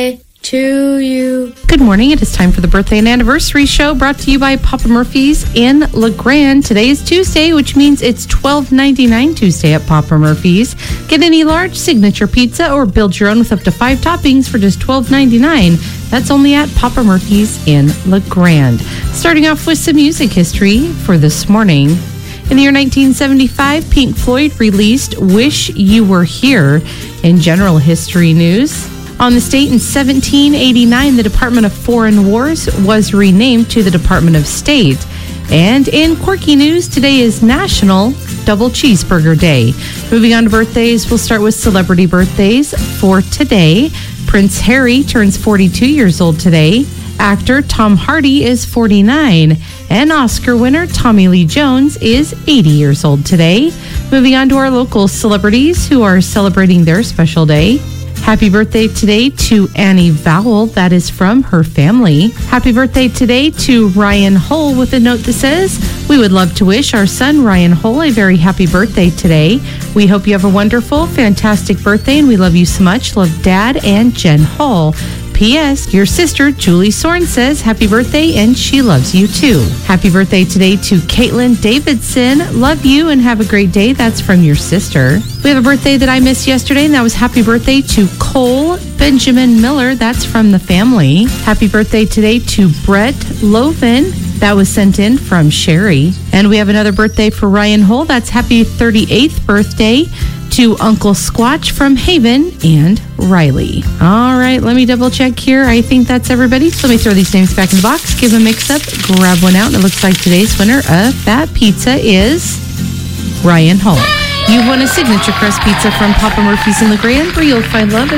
To you. Good morning. It is time for the birthday and anniversary show brought to you by Papa Murphy's in LeGrand. Today is Tuesday, which means it's $12.99 Tuesday at Papa Murphy's. Get any large signature pizza or build your own with up to 5 toppings for just $12.99. That's only at Papa Murphy's in LeGrand. Starting off with some music history for this morning. In the year 1975, Pink Floyd released Wish You Were Here. In general history news, on this date in 1789, the Department of Foreign Wars was renamed to the Department of State. And in quirky news, today is National Double Cheeseburger Day. Moving on to birthdays, we'll start with celebrity birthdays for today. Prince Harry turns 42 years old today. Actor Tom Hardy is 49. And Oscar winner Tommy Lee Jones is 80 years old today. Moving on to our local celebrities who are celebrating their special day. Happy birthday today to Annie Vowell. That is from her family. Happy birthday today to Ryan Hull with a note that says, we would love to wish our son Ryan Hull a very happy birthday today. We hope you have a wonderful, fantastic birthday, and we love you so much. Love, Dad and Jen Hull. P.S. Your sister, Julie Sorn, says happy birthday, and she loves you too. Happy birthday today to Caitlin Davidson. Love you and have a great day. That's from your sister. We have a birthday that I missed yesterday, and that was happy birthday to Cole Benjamin Miller. That's from the family. Happy birthday today to Brett Loven. That was sent in from Sherry. And we have another birthday for Ryan Hull. That's happy 38th birthday to Uncle Squatch from Haven and Riley. All right, let me double check here. I think that's everybody. So let me throw these names back in the box, give them a mix up, grab one out, and it looks like today's winner of that pizza is Ryan Hull. You've won a signature crust pizza from Papa Murphy's in LeGrand, where you'll find love at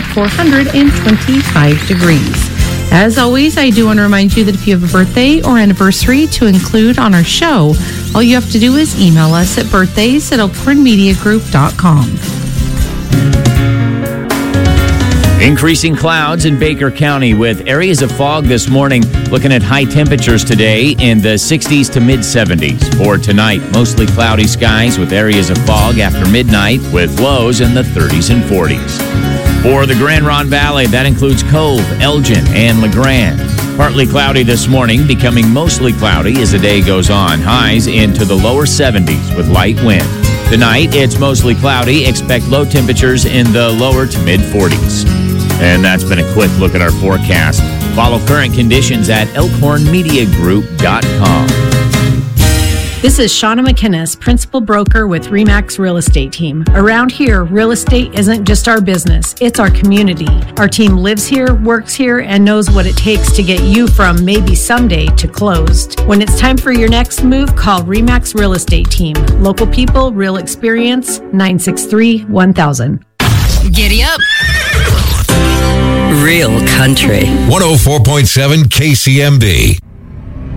425 degrees. As always, I do want to remind you that if you have a birthday or anniversary to include on our show, all you have to do is email us at birthdays@elkhornmediagroup.com. Increasing clouds in Baker County with areas of fog this morning. Looking at high temperatures today in the 60s to mid-70s. For tonight, mostly cloudy skies with areas of fog after midnight with lows in the 30s and 40s. For the Grand Ronde Valley, that includes Cove, Elgin, and LeGrand. Partly cloudy this morning, becoming mostly cloudy as the day goes on. Highs into the lower 70s with light wind. Tonight, it's mostly cloudy. Expect low temperatures in the lower to mid-40s. And that's been a quick look at our forecast. Follow current conditions at elkhornmediagroup.com. This is Shauna McInnes, Principal Broker with RE/MAX Real Estate Team. Around here, real estate isn't just our business, it's our community. Our team lives here, works here, and knows what it takes to get you from maybe someday to closed. When it's time for your next move, call RE/MAX Real Estate Team. Local people, real experience, 963-1000. Giddy up. Real country. 104.7 KCMB.